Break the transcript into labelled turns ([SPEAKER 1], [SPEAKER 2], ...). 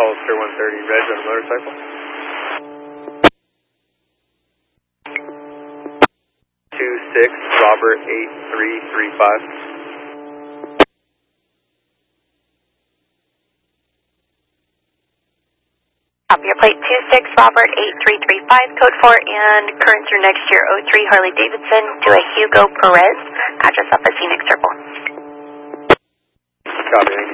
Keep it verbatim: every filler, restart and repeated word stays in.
[SPEAKER 1] Hollister one thirty, reg on a motorcycle. two six, Robert eight three three five.
[SPEAKER 2] Copy your plate two six, Robert eight three three five, code four, and current through next year oh three Harley Davidson to a Hugo Perez, address up at Phoenix Circle.
[SPEAKER 1] Copy.